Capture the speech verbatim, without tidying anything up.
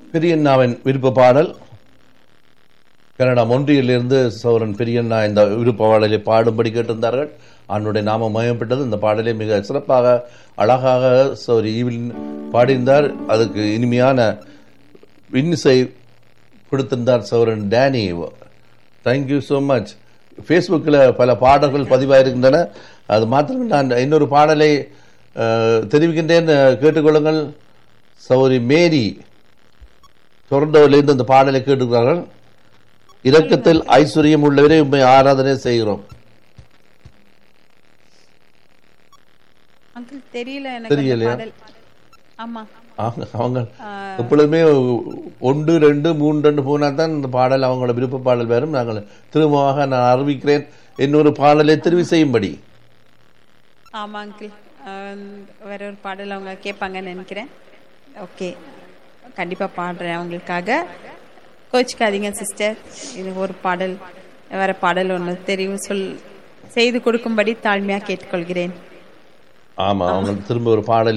பெரியண்ணாவின் விருப்ப பாடல் கனடா மொன்றியிலிருந்து சௌரன் பெரியண்ணா இந்த விருப்ப பாடலை பாடும்படி கேட்டிருந்தார்கள். அவனுடைய நாமம் மயப்பட்டது. இந்த பாடலை மிக சிறப்பாக அழகாக சௌரி ஈவில் பாடியிருந்தார். அதுக்கு இனிமையான இன்னிசை கொடுத்திருந்தார் Sauran Danny. Thank you so much. ஃபேஸ்புக்கில் பல பாடல்கள் பதிவாயிருக்கின்றன. அது மாத்திரம் நான் இன்னொரு பாடலை தெரிவிக்கின்றேன், கேட்டுக்கொள்ளுங்கள். சௌரி மேரி டொரண்டோவிலிருந்து அந்த பாடலை கேட்டுக்கிறார்கள். இரக்கத்தில் ஐஸ்வர்யம் உள்ளவரை உண்மை ஆராதனை செய்கிறோம். தெரியலையா? அவங்க எப்பொழுதுமே ஒன்று ரெண்டு மூன்று ரெண்டு போனா தான் இந்த பாடல் அவங்களோட விருப்ப பாடல் வரும். நாங்கள் திரும்பமாக நான் அறிவிக்கிறேன் இன்னொரு பாடலை தெரிவு செய்யும்படி. ஆமா அங்கிள், வேற ஒரு பாடல் அவங்க கேட்பாங்கன்னு நினைக்கிறேன். ஓகே, கண்டிப்பா பாடுறேன் அவங்களுக்காக. கோச்சிக்காதீங்க சிஸ்டர். இது ஒரு பாடல், வேற பாடல் ஒன்று தெரிவு சொல் செய்து கொடுக்கும்படி தாழ்மையா கேட்டுக்கொள்கிறேன். ஆமா, அவங்க திரும்ப ஒரு பாடல்